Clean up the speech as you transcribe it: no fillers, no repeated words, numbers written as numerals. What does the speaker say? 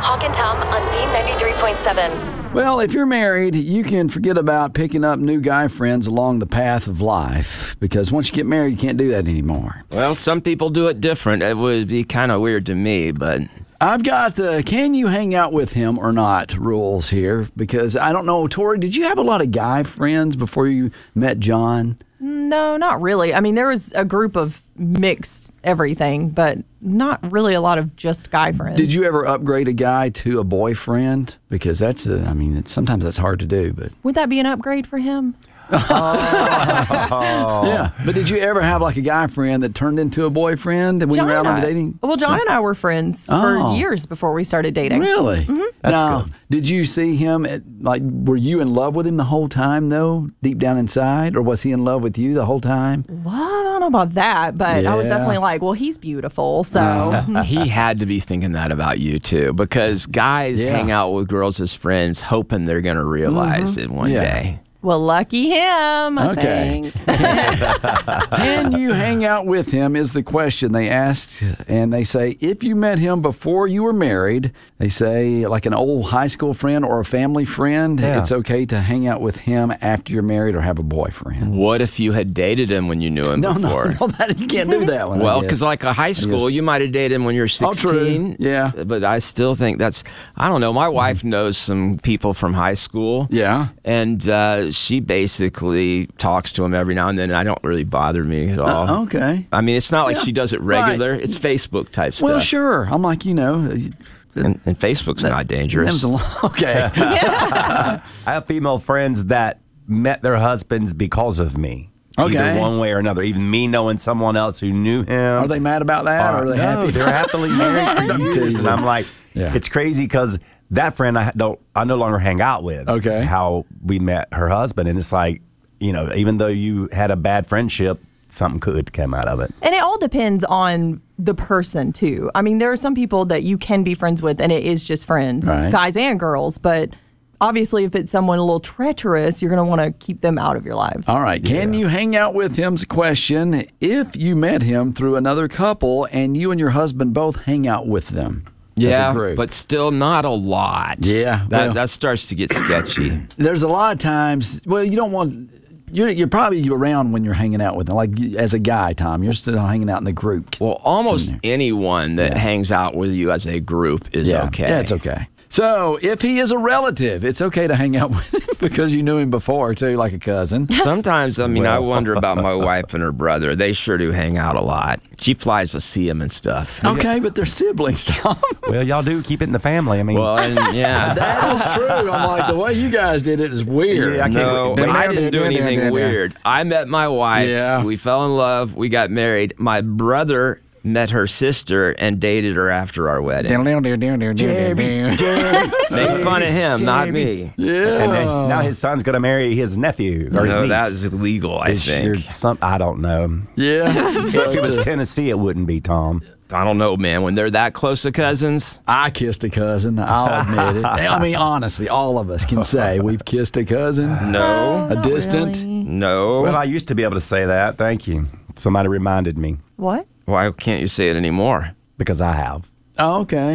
Hawk and Tom on B93.7. Well, if you're married, you can forget about picking up new guy friends along the path of life because once you get married, you can't do that anymore. Well, some people do it different. It would be kind of weird to me, but... I've got the can you hang out with him or not rules here because I don't know, Tori, did you have a lot of guy friends before you met John? No, not really. I mean, there was a group of mixed everything, but not really a lot of just guy friends. Did you ever upgrade a guy to a boyfriend? Because sometimes that's hard to do. But would that be an upgrade for him? Yeah, but did you ever have like a guy friend that turned into a boyfriend when you were out on the dating? Well, John and I were friends for years before we started dating. Really? Mm-hmm. That's good. Did you see him, were you in love with him the whole time, though, deep down inside? Or was he in love with you the whole time? Well, I don't know about that, but I was definitely like, well, he's beautiful, so. He had to be thinking that about you, too, because guys hang out with girls as friends hoping they're going to realize it one day. Well, lucky him, I think. Can you hang out with him is the question they asked. And they say, if you met him before you were married, they say like an old high school friend or a family friend, it's okay to hang out with him after you're married or have a boyfriend. What if you had dated him when you knew him before? No, you can't do that one. Well, because like a high school, you might have dated him when you're 16. Oh, true. Yeah. But I still think I don't know. My wife knows some people from high school. Yeah. And she basically talks to him every now and then. I don't really bother me at all. Okay. I mean, it's not like she does it regular. Right. It's Facebook type stuff. Well, sure. I'm like, And Facebook's not dangerous. Okay. I have female friends that met their husbands because of me. Okay. Either one way or another. Even me knowing someone else who knew him. Are they mad about that? Or are they happy? They're happily married for years. And I'm like, it's crazy because that friend I no longer hang out with. Okay. How we met her husband. And it's like, even though you had a bad friendship, something could come out of it. And it all depends on the person, too. I mean, there are some people that you can be friends with, and it is just friends, guys and girls. But obviously, if it's someone a little treacherous, you're going to want to keep them out of your lives. All right. Can you hang out with him's a question if you met him through another couple and you and your husband both hang out with them? Yeah, but still not a lot. Yeah. That starts to get sketchy. There's a lot of times, you don't want... You're probably around when you're hanging out with them. Like as a guy, Tom, you're still hanging out in the group. Well, almost anyone that hangs out with you as a group is okay. Yeah, it's okay. So if he is a relative, it's okay to hang out with him because you knew him before, too, like a cousin. Sometimes, I wonder about my wife and her brother. They sure do hang out a lot. She flies to see him and stuff. Okay, but they're siblings, Tom. Well, y'all do keep it in the family. I mean, that is true. I'm like, the way you guys did it is weird. Yeah, I didn't do anything weird. I met my wife. Yeah. We fell in love. We got married. My brother met her sister and dated her after our wedding. Jeremy. Make fun of him, not me. Yeah. And now his son's going to marry his nephew or his niece. That's illegal, I think. I don't know. Yeah. If it was Tennessee, it wouldn't be, Tom. I don't know, man. When they're that close to cousins. I kissed a cousin. I'll admit it. I mean, honestly, all of us can say we've kissed a cousin. No. A distant. Really. No. Well, I used to be able to say that. Thank you. Somebody reminded me. What? Why can't you say it anymore? Because I have. Oh, okay.